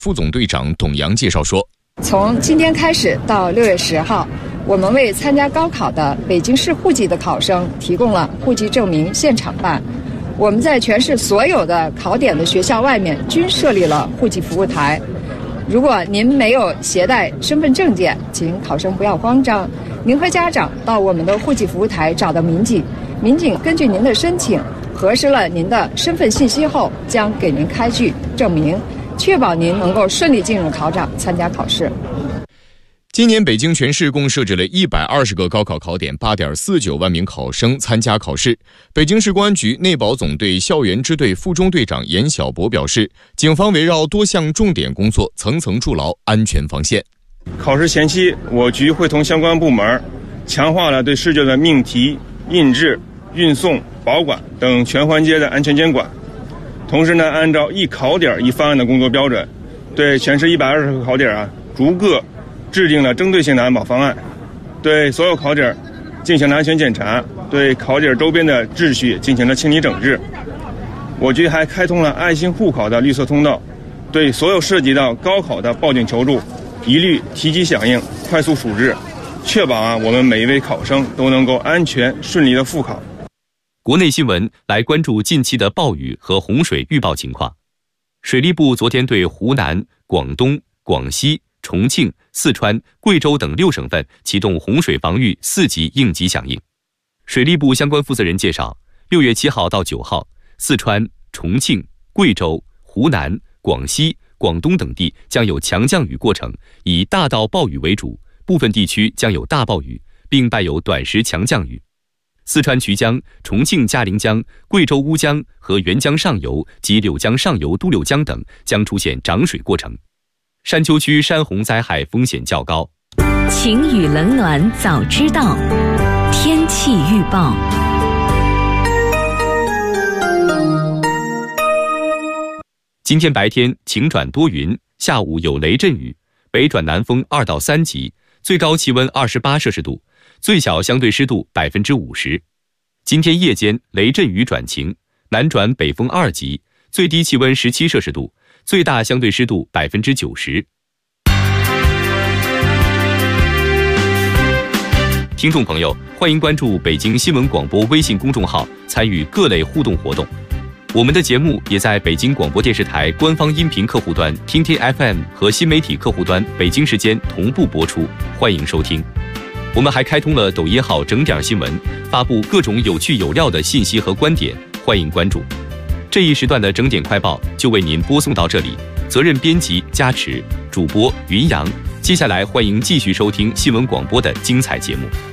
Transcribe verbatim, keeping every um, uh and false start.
副总队长董阳介绍说， 从今天开始到六月十号，我们为参加高考的北京市户籍的考生提供了户籍证明现场办。我们在全市所有的考点的学校外面均设立了户籍服务台。如果您没有携带身份证件，请考生不要慌张，您和家长到我们的户籍服务台找到民警，民警根据您的申请核实了您的身份信息后，将给您开具证明，确保您能够顺利进入考场参加考试。 今年北京全市共设置了一百二十个高考考点， 八点四九万名考生参加考试。北京市公安局内保总队校园支队副中队长严小博表示，警方围绕多项重点工作，层层筑牢安全防线。 考试前期，我局会同相关部门强化了对试卷的命题、印制、运送、保管等全环节的安全监管。同时呢，按照一考点一方案的工作标准，对全市一百二十个考点啊，逐个制定了针对性的安保方案，对所有考点进行了安全检查，对考点周边的秩序进行了清理整治。我局还开通了爱心护考的绿色通道，对所有涉及到高考的报警求助，一律提及响应，快速处置，确保啊我们每一位考生都能够安全顺利的复考。 国内新闻来关注近期的暴雨和洪水预报情况。水利部昨天对湖南、广东、广西、重庆、四川、贵州等六省份启动洪水防御四级应急响应。水利部相关负责人介绍，六月七号到九号，四川、重庆、贵州、湖南、广西、广东等地将有强降雨过程，以大到暴雨为主，部分地区将有大暴雨，并伴有短时强降雨。四川衢江、重庆嘉陵江、贵州乌江和沅江上游及柳江上游都柳江等将出现涨水过程。山丘区山洪灾害风险较高。 晴雨冷暖早知道，天气预报。 今天白天晴转多云，下午有雷阵雨，北转南风二到三级，最高气温二十八摄氏度，最小相对湿度百分之五十。今天夜间雷阵雨转晴，南转北风二级，最低气温十七摄氏度，最大相对湿度百分之九十。听众朋友，欢迎关注北京新闻广播微信公众号，参与各类互动活动。我们的节目也在北京广播电视台官方音频客户端听听 F M 和新媒体客户端北京时间同步播出，欢迎收听。我们还开通了抖音号整点新闻，发布各种有趣有料的信息和观点，欢迎关注。这一时段的整点快报就为您播送到这里，责任编辑加持，主播云阳。接下来欢迎继续收听新闻广播的精彩节目。